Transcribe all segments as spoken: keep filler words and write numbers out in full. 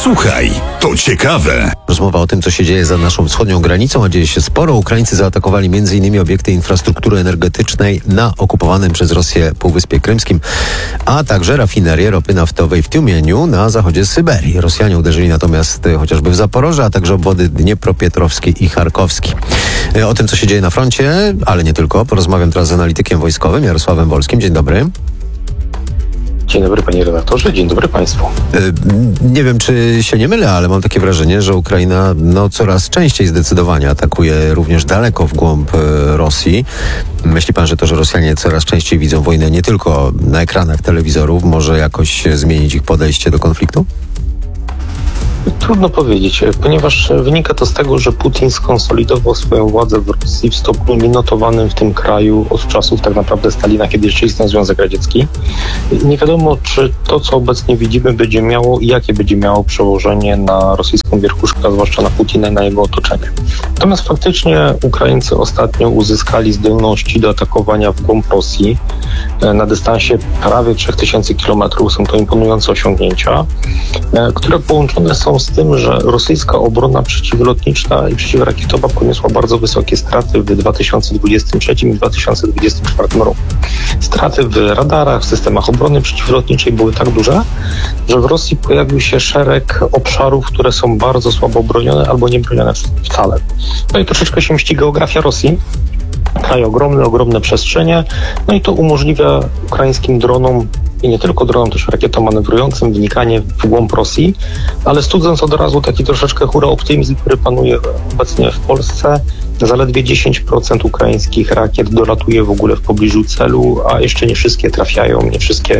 Słuchaj, to ciekawe. Rozmowa o tym, co się dzieje za naszą wschodnią granicą, a dzieje się sporo. Ukraińcy zaatakowali między innymi obiekty infrastruktury energetycznej na okupowanym przez Rosję Półwyspie Krymskim, a także rafinerię ropy naftowej w Tiumieniu na zachodzie Syberii. Rosjanie uderzyli natomiast chociażby w Zaporoże, a także obwody Dniepropietrowski i Charkowski. O tym, co się dzieje na froncie, ale nie tylko, porozmawiam teraz z analitykiem wojskowym Jarosławem Wolskim. Dzień dobry. Dzień dobry panie redaktorze, dzień dobry państwu. Nie wiem, czy się nie mylę, ale mam takie wrażenie, że Ukraina no, coraz częściej zdecydowanie atakuje również daleko w głąb Rosji. Myśli pan, że to, że Rosjanie coraz częściej widzą wojnę nie tylko na ekranach telewizorów, może jakoś zmienić ich podejście do konfliktu? Trudno powiedzieć, ponieważ wynika to z tego, że Putin skonsolidował swoją władzę w Rosji w stopniu nienotowanym w tym kraju od czasów tak naprawdę Stalina, kiedy jeszcze istniał Związek Radziecki. Nie wiadomo, czy to, co obecnie widzimy, będzie miało i jakie będzie miało przełożenie na rosyjską wierchuszkę, zwłaszcza na Putina i na jego otoczenie. Natomiast faktycznie Ukraińcy ostatnio uzyskali zdolności do atakowania w głąb Rosji na dystansie prawie trzy tysiące kilometrów. Są to imponujące osiągnięcia, które połączone są z tym, że rosyjska obrona przeciwlotniczna i przeciwrakietowa poniosła bardzo wysokie straty w dwa tysiące dwudziestym trzecim i dwa tysiące dwudziestym czwartym roku. Straty w radarach, w systemach obrony przeciwlotniczej były tak duże, że w Rosji pojawił się szereg obszarów, które są bardzo słabo obronione albo nie bronione wcale. No i troszeczkę się mści geografia Rosji. Kraj ogromny, ogromne przestrzenie, no i to umożliwia ukraińskim dronom i nie tylko dronom, też rakietom manewrującym wnikanie w głąb Rosji, ale studząc od razu taki troszeczkę hura optymizm, który panuje obecnie w Polsce, zaledwie dziesięć procent ukraińskich rakiet dolatuje w ogóle w pobliżu celu, a jeszcze nie wszystkie trafiają, nie wszystkie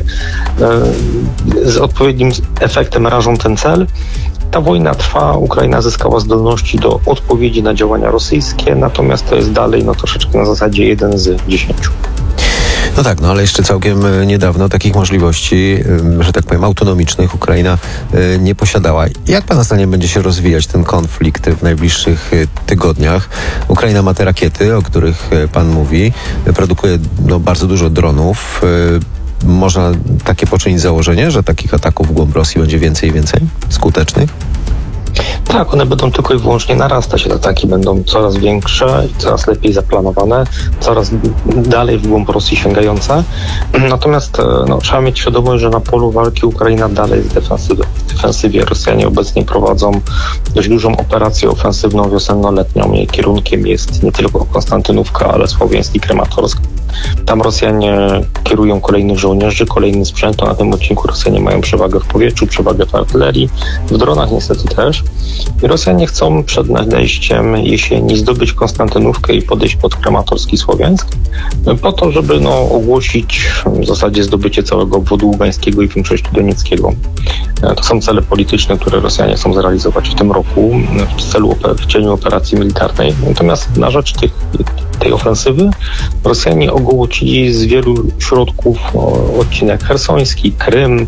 e, z odpowiednim efektem rażą ten cel. Ta wojna trwa, Ukraina zyskała zdolności do odpowiedzi na działania rosyjskie, natomiast to jest dalej no, troszeczkę na zasadzie jeden z dziesięciu. No tak, no ale jeszcze całkiem niedawno takich możliwości, że tak powiem, autonomicznych Ukraina nie posiadała. Jak pana zdaniem będzie się rozwijać ten konflikt w najbliższych tygodniach? Ukraina ma te rakiety, o których pan mówi, produkuje no, bardzo dużo dronów. Można takie poczynić założenie, że takich ataków w głąb Rosji będzie więcej i więcej skutecznych? Tak, one będą tylko i wyłącznie narastać. Te ataki będą coraz większe, coraz lepiej zaplanowane, coraz dalej w głąb Rosji sięgające. Natomiast no, trzeba mieć świadomość, że na polu walki Ukraina dalej jest defensywy. w defensywie. Rosjanie obecnie prowadzą dość dużą operację ofensywną wiosenno-letnią. Jej kierunkiem jest nie tylko Konstantynówka, ale Słowiańsk i Krematorsk. Tam Rosjanie kierują kolejnych żołnierzy, kolejny sprzęt. Na tym odcinku Rosjanie mają przewagę w powietrzu, przewagę w artylerii, w dronach niestety też. I Rosjanie chcą przed nadejściem jesieni zdobyć Konstantynówkę i podejść pod Krematorsk i Słowiańsk, po to, żeby no, ogłosić w zasadzie zdobycie całego obwodu ługańskiego i większości donieckiego. To są cele polityczne, które Rosjanie chcą zrealizować w tym roku w celu w cieniu operacji militarnej. Natomiast na rzecz tych, tej ofensywy Rosjanie ogołocili z wielu środków odcinek hersoński, Krym,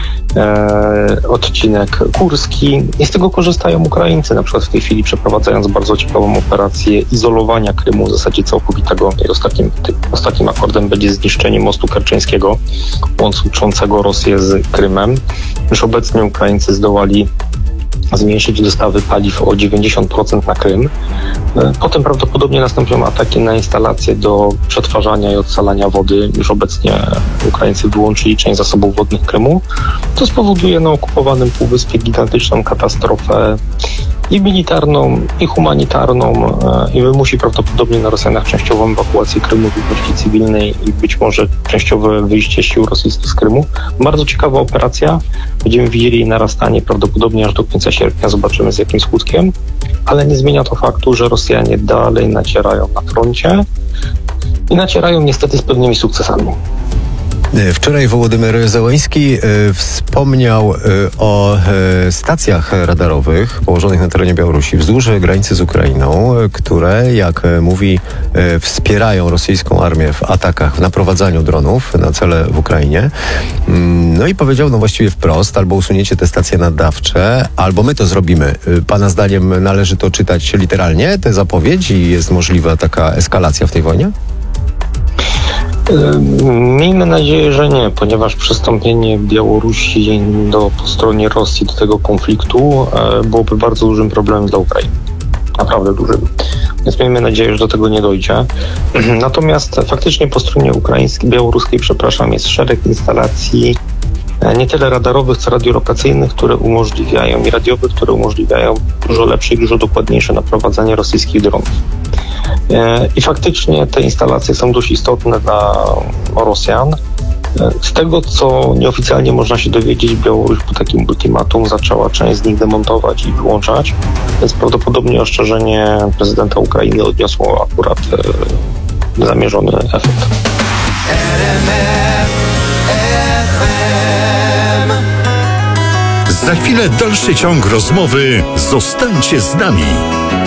e, odcinek kurski i z tego korzystają Ukraińcy, na przykład w tej chwili przeprowadzając bardzo ciekawą operację izolowania Krymu w zasadzie całkowitego. I ostatnim, tym, ostatnim akordem będzie zniszczenie mostu kerczeńskiego łączącego Rosję z Krymem. Już obecnie Ukraińcy zdołali zmniejszyć dostawy paliw o dziewięćdziesiąt procent na Krym. Potem prawdopodobnie nastąpią ataki na instalacje do przetwarzania i odsalania wody. Już obecnie Ukraińcy wyłączyli część zasobów wodnych Krymu. To spowoduje na okupowanym półwyspie gigantyczną katastrofę i militarną, i humanitarną i wymusi prawdopodobnie na Rosjanach częściową ewakuację Krymu w ludności cywilnej i być może częściowe wyjście sił rosyjskich z Krymu. Bardzo ciekawa operacja. Będziemy widzieli jej narastanie prawdopodobnie aż do końca sierpnia. Zobaczymy z jakim skutkiem. Ale nie zmienia to faktu, że Rosjanie dalej nacierają na froncie i nacierają niestety z pewnymi sukcesami. Wczoraj Wołodymyr Zełenski y, wspomniał y, o y, stacjach radarowych położonych na terenie Białorusi wzdłuż granicy z Ukrainą, y, które, jak y, mówi, y, wspierają rosyjską armię w atakach, w naprowadzaniu dronów na cele w Ukrainie. Y, no i powiedział, no właściwie wprost, albo usuniecie te stacje nadawcze, albo my to zrobimy. Y, pana zdaniem należy to czytać literalnie, tę zapowiedź, i jest możliwa taka eskalacja w tej wojnie? Miejmy nadzieję, że nie, ponieważ przystąpienie Białorusi do, po stronie Rosji do tego konfliktu byłoby bardzo dużym problemem dla Ukrainy. Naprawdę dużym. Więc miejmy nadzieję, że do tego nie dojdzie. Natomiast faktycznie po stronie ukraińskiej, białoruskiej, przepraszam, jest szereg instalacji nie tyle radarowych, co radiolokacyjnych, które umożliwiają i radiowych, które umożliwiają dużo lepsze i dużo dokładniejsze naprowadzanie rosyjskich dronów. I faktycznie te instalacje są dość istotne dla Rosjan. Z tego, co nieoficjalnie można się dowiedzieć, Białoruś po takim ultimatum zaczęła część z nich demontować i wyłączać, więc prawdopodobnie ostrzeżenie prezydenta Ukrainy odniosło akurat e, zamierzony efekt. Za chwilę dalszy ciąg rozmowy. Zostańcie z nami.